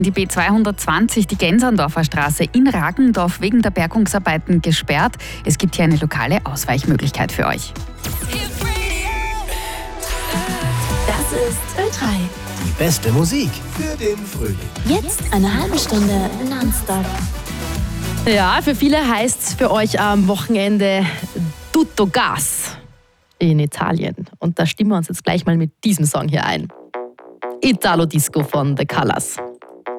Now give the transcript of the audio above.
Die B220, die Genserndorfer Straße in Ragendorf, wegen der Bergungsarbeiten gesperrt. Es gibt hier eine lokale Ausweichmöglichkeit für euch. Das ist Ö3. Die beste Musik für den Frühling. Jetzt eine halbe Stunde nonstop. Ja, für viele heißt es für euch am Wochenende Tutto Gas in Italien. Und da stimmen wir uns jetzt gleich mal mit diesem Song hier ein. Italo Disco von The Colors.